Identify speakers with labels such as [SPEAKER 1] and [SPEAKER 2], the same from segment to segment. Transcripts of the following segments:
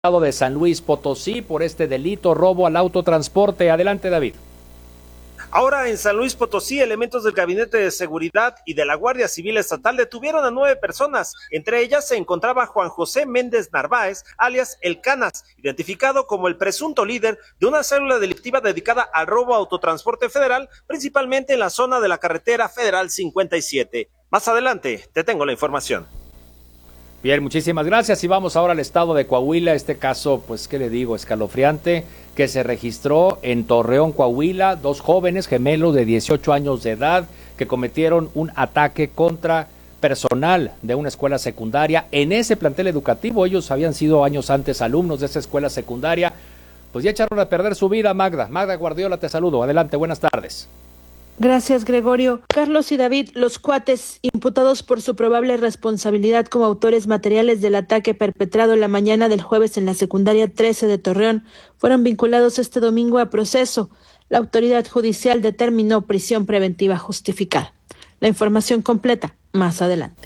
[SPEAKER 1] de San Luis Potosí por este delito, robo al autotransporte. Adelante, David.
[SPEAKER 2] Ahora en San Luis Potosí, elementos del Gabinete de Seguridad y de la Guardia Civil Estatal detuvieron a 9 personas. Entre ellas se encontraba Juan José Méndez Narváez, alias El Canas, identificado como el presunto líder de una célula delictiva dedicada al robo a autotransporte federal, principalmente en la zona de la carretera federal 57. Más adelante te tengo la información.
[SPEAKER 1] Bien, muchísimas gracias y vamos ahora al estado de Coahuila, este caso, pues, ¿qué le digo? Escalofriante, que se registró en Torreón, Coahuila, 2 jóvenes gemelos de 18 años de edad que cometieron un ataque contra personal de una escuela secundaria en ese plantel educativo. Ellos habían sido años antes alumnos de esa escuela secundaria, pues ya echaron a perder su vida. Magda Guardiola, te saludo, adelante, buenas tardes.
[SPEAKER 3] Gracias, Gregorio. Carlos y David, los cuates, imputados por su probable responsabilidad como autores materiales del ataque perpetrado la mañana del jueves en la secundaria 13 de Torreón, fueron vinculados este domingo a proceso. La autoridad judicial determinó prisión preventiva justificada. La información completa más adelante.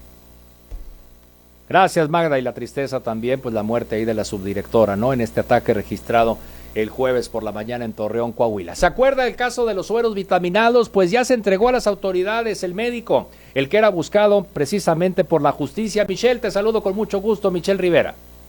[SPEAKER 1] Gracias, Magda, y la tristeza también, pues la muerte ahí de la subdirectora, ¿no? En este ataque registrado el jueves por la mañana en Torreón, Coahuila. ¿Se acuerda del caso de los sueros vitaminados? Pues ya se entregó a las autoridades el médico, el que era buscado precisamente por la justicia. Michelle, te saludo con mucho gusto, Michelle Rivera.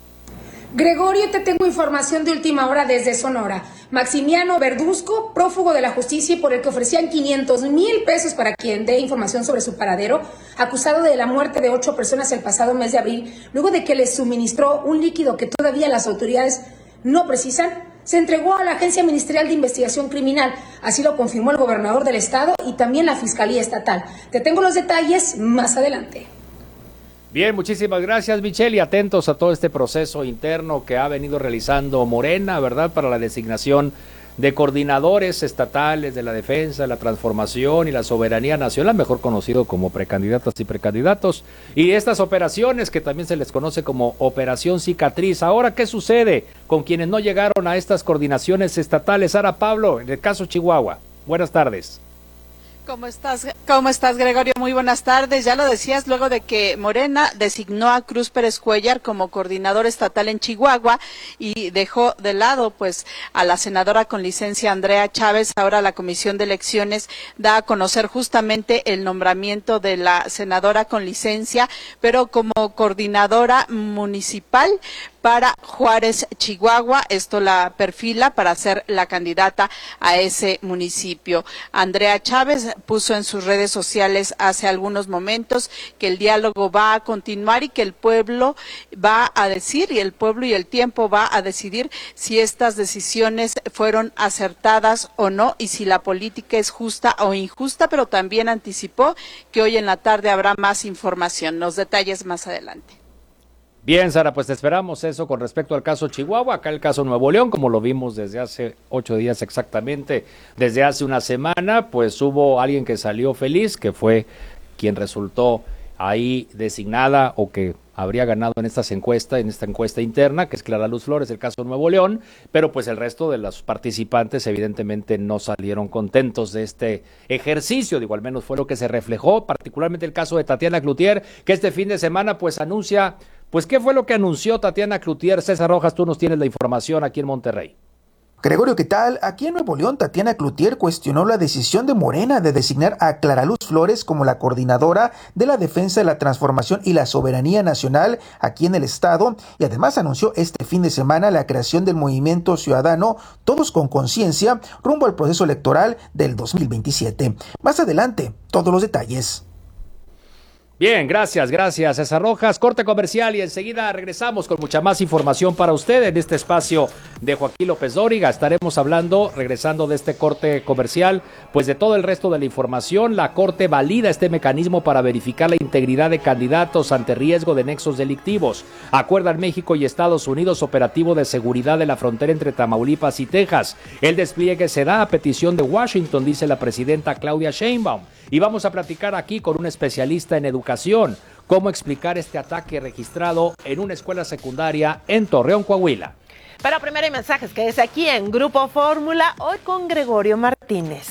[SPEAKER 4] Gregorio, te tengo información de última hora desde Sonora. Maximiano Verduzco, prófugo de la justicia y por el que ofrecían 500,000 pesos para quien dé información sobre su paradero, acusado de la muerte de 8 personas el pasado mes de abril, luego de que les suministró un líquido que todavía las autoridades no precisan, se entregó a la Agencia Ministerial de Investigación Criminal. Así lo confirmó el gobernador del estado y también la Fiscalía Estatal. Te tengo los detalles más adelante.
[SPEAKER 1] Bien, muchísimas gracias, Michelle, y atentos a todo este proceso interno que ha venido realizando Morena, ¿verdad?, para la designación de coordinadores estatales de la defensa, la transformación y la soberanía nacional, mejor conocido como precandidatas y precandidatos, y estas operaciones que también se les conoce como Operación Cicatriz. Ahora, ¿qué sucede con quienes no llegaron a estas coordinaciones estatales? Sara Pablo, en el caso Chihuahua. Buenas tardes.
[SPEAKER 5] ¿Cómo estás, Gregorio? Muy buenas tardes. Ya lo decías, luego de que Morena designó a Cruz Pérez Cuéllar como coordinador estatal en Chihuahua y dejó de lado pues a la senadora con licencia Andrea Chávez. Ahora la Comisión de Elecciones da a conocer justamente el nombramiento de la senadora con licencia, pero como coordinadora municipal para Juárez, Chihuahua. Esto la perfila para ser la candidata a ese municipio. Andrea Chávez puso en sus redes sociales hace algunos momentos que el diálogo va a continuar y que el pueblo va a decir, y el pueblo y el tiempo va a decidir si estas decisiones fueron acertadas o no y si la política es justa o injusta, pero también anticipó que hoy en la tarde habrá más información. Los detalles más adelante.
[SPEAKER 1] Bien, Sara, pues te esperamos eso con respecto al caso Chihuahua. Acá el caso Nuevo León, como lo vimos desde hace 8 días exactamente, desde hace una semana, pues hubo alguien que salió feliz, que fue quien resultó ahí designada o que habría ganado en esta encuesta interna, que es Clara Luz Flores, el caso Nuevo León, pero pues el resto de los participantes evidentemente no salieron contentos de este ejercicio, digo, al menos fue lo que se reflejó, particularmente el caso de Tatiana Cloutier, que este fin de semana pues anuncia, pues ¿qué fue lo que anunció Tatiana Cloutier? César Rojas, tú nos tienes la información aquí en Monterrey.
[SPEAKER 6] Gregorio, ¿qué tal? Aquí en Nuevo León, Tatiana Cloutier cuestionó la decisión de Morena de designar a Clara Luz Flores como la coordinadora de la defensa de la transformación y la soberanía nacional aquí en el estado, y además anunció este fin de semana la creación del movimiento ciudadano Todos con Conciencia rumbo al proceso electoral del 2027. Más adelante, todos los detalles.
[SPEAKER 1] Bien, gracias César Rojas. Corte comercial y enseguida regresamos con mucha más información para usted en este espacio de Joaquín López Dóriga. Estaremos hablando, regresando de este corte comercial, pues de todo el resto de la información. La Corte valida este mecanismo para verificar la integridad de candidatos ante riesgo de nexos delictivos. Acuerdan México y Estados Unidos operativo de seguridad de la frontera entre Tamaulipas y Texas. El despliegue se da a petición de Washington, dice la presidenta Claudia Sheinbaum. Y vamos a platicar aquí con un especialista en educación, cómo explicar este ataque registrado en una escuela secundaria en Torreón, Coahuila.
[SPEAKER 7] Pero primero hay mensajes, quédese aquí en Grupo Fórmula, hoy con Gregorio Martínez.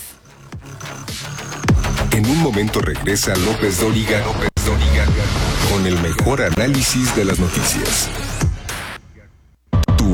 [SPEAKER 8] En un momento regresa López Dóriga con el mejor análisis de las noticias.